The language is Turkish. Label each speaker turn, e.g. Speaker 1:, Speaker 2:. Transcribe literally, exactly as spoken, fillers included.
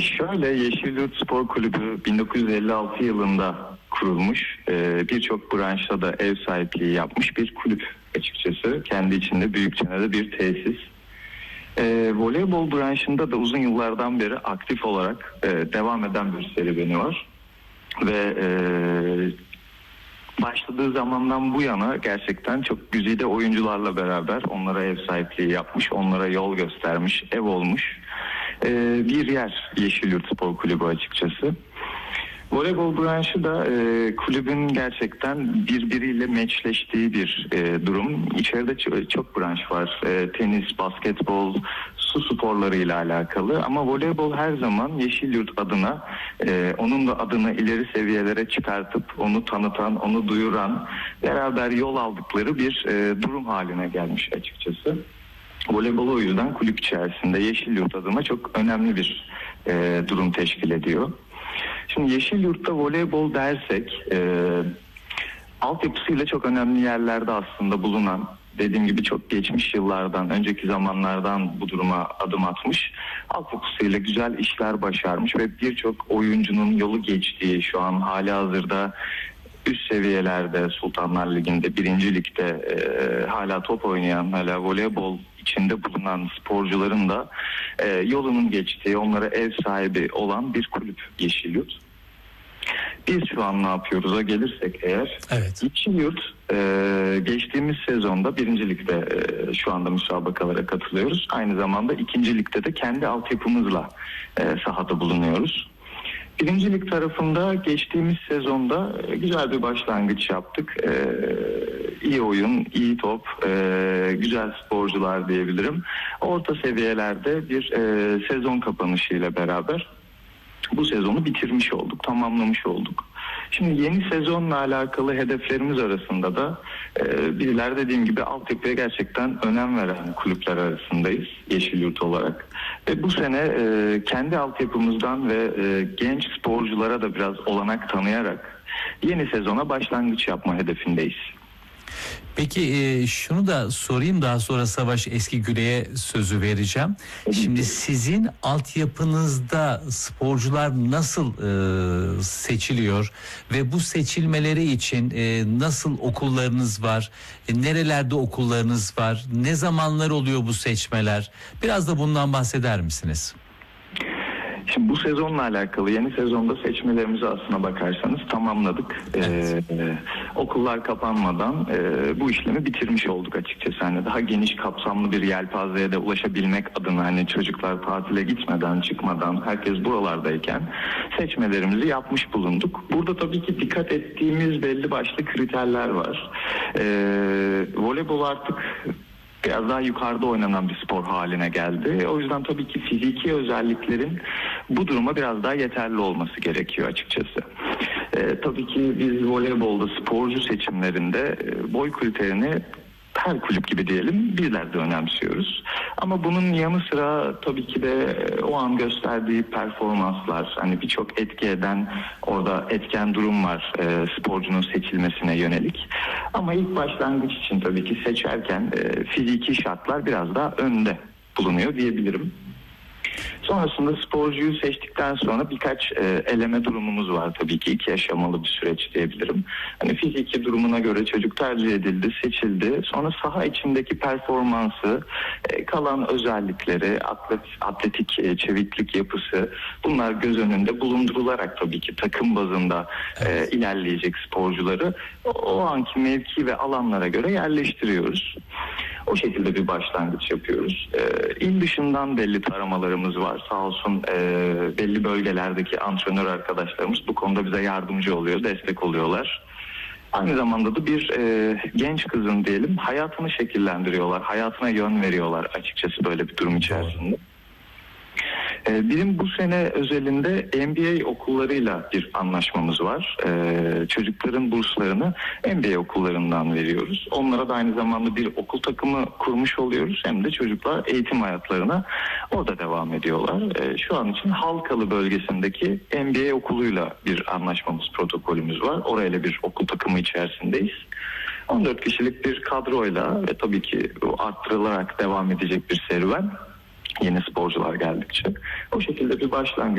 Speaker 1: şöyle, Yeşilyurt Spor Kulübü bin dokuz yüz elli altı yılında kurulmuş, e, birçok branşta da ev sahipliği yapmış bir kulüp açıkçası. Kendi içinde büyükçe bir tesis. E, voleybol branşında da uzun yıllardan beri aktif olarak e, devam eden bir serüveni var. Ve e, başladığı zamandan bu yana gerçekten çok güzide oyuncularla beraber onlara ev sahipliği yapmış, onlara yol göstermiş, ev olmuş e, bir yer Yeşilyurt Spor Kulübü açıkçası. Voleybol branşı da e, kulübün gerçekten birbiriyle meçleştiği bir e, durum. İçeride çok, çok branş var. E, tenis, basketbol, su sporlarıyla alakalı. Ama voleybol her zaman Yeşilyurt adına, e, onun da adını ileri seviyelere çıkartıp onu tanıtan, onu duyuran, beraber yol aldıkları bir e, durum haline gelmiş açıkçası. Voleybol o yüzden kulüp içerisinde Yeşilyurt adına çok önemli bir e, durum teşkil ediyor. Şimdi Yeşilyurt'ta voleybol dersek, e, altyapısıyla çok önemli yerlerde aslında bulunan, dediğim gibi çok geçmiş yıllardan, önceki zamanlardan bu duruma adım atmış, altyapısıyla güzel işler başarmış ve birçok oyuncunun yolu geçtiği, şu an hali hazırda üst seviyelerde, Sultanlar Ligi'nde, birinci Lig'de e, hala top oynayan, hala voleybol içinde bulunan sporcuların da e, yolunun geçtiği, onlara ev sahibi olan bir kulüp Yeşilyurt. Biz şu an ne yapıyoruz'a gelirsek eğer,
Speaker 2: evet.
Speaker 1: Yeşilyurt e, geçtiğimiz sezonda birinci Lig'de e, şu anda müsabakalara katılıyoruz. Aynı zamanda ikinci Lig'de de kendi altyapımızla e, sahada bulunuyoruz. Birinci Lig tarafında geçtiğimiz sezonda güzel bir başlangıç yaptık. Ee, iyi oyun, iyi top, e, güzel sporcular diyebilirim. Orta seviyelerde bir e, sezon kapanışıyla beraber bu sezonu bitirmiş olduk, tamamlamış olduk. Şimdi yeni sezonla alakalı hedeflerimiz arasında da e, bizler dediğim gibi altyapıya gerçekten önem veren kulüpler arasındayız Yeşilyurt olarak. Ve bu sene e, kendi altyapımızdan ve e, genç sporculara da biraz olanak tanıyarak yeni sezona başlangıç yapma hedefindeyiz.
Speaker 2: Peki e, şunu da sorayım, daha sonra Savaş Eskigüle'ye sözü vereceğim. Şimdi sizin altyapınızda sporcular nasıl e, seçiliyor ve bu seçilmeleri için e, nasıl okullarınız var? E, nerelerde okullarınız var? Ne zamanlar oluyor bu seçmeler? Biraz da bundan bahseder misiniz?
Speaker 1: Şimdi bu sezonla alakalı yeni sezonda seçmelerimizi aslına bakarsanız tamamladık. Evet. Ee, okullar kapanmadan e, bu işlemi bitirmiş olduk açıkçası. Hani daha geniş kapsamlı bir yelpazeye de ulaşabilmek adına, hani çocuklar tatile gitmeden, çıkmadan, herkes buralardayken seçmelerimizi yapmış bulunduk. Burada tabii ki dikkat ettiğimiz belli başlı kriterler var. Ee, voleybol artık biraz daha yukarıda oynanan bir spor haline geldi. O yüzden tabii ki fiziki özelliklerin bu duruma biraz daha yeterli olması gerekiyor açıkçası. Ee, tabii ki biz voleybolda sporcu seçimlerinde e, boy kriterini her kulüp gibi diyelim bizler de önemsiyoruz. Ama bunun yanı sıra tabii ki de e, o an gösterdiği performanslar, hani birçok etki eden orada etken durum var e, sporcunun seçilmesine yönelik. Ama ilk başlangıç için tabii ki seçerken e, fiziki şartlar biraz daha önde bulunuyor diyebilirim. Sonrasında sporcuyu seçtikten sonra birkaç e, eleme durumumuz var tabii ki. İki aşamalı bir süreç diyebilirim. Hani fiziki durumuna göre çocuk tercih edildi, seçildi. Sonra saha içindeki performansı, e, kalan özellikleri, atlet, atletik e, çeviklik yapısı, bunlar göz önünde bulundurularak tabii ki takım bazında e, ilerleyecek sporcuları o, o anki mevki ve alanlara göre yerleştiriyoruz. O şekilde bir başlangıç yapıyoruz. Ee, il dışından belli taramalarımız var. Sağ olsun e, belli bölgelerdeki antrenör arkadaşlarımız bu konuda bize yardımcı oluyor, destek oluyorlar. Aynı zamanda da bir e, genç kızın diyelim hayatını şekillendiriyorlar, hayatına yön veriyorlar açıkçası böyle bir durum içerisinde. Ee, bizim bu sene özelinde N B A okullarıyla bir anlaşmamız var. Ee, çocukların burslarını N B A okullarından veriyoruz. Onlara da aynı zamanda bir okul takımı kurmuş oluyoruz. Hem de çocuklar eğitim hayatlarına orada devam ediyorlar. Ee, şu an için Halkalı bölgesindeki N B A okuluyla bir anlaşmamız, protokolümüz var. Orayla bir okul takımı içerisindeyiz. on dört kişilik bir kadroyla ve tabii ki arttırılarak devam edecek bir serüven. Yeni sporcular geldikçe. O şekilde bir başlangıç